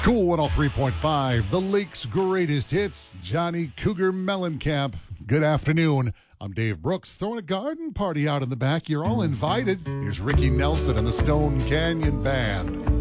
Cool 103.5, the Lake's greatest hits, Johnny Cougar Mellencamp. Good afternoon. I'm Dave Brooks, throwing a garden party out in the back. You're all invited. Here's Ricky Nelson and the Stone Canyon Band.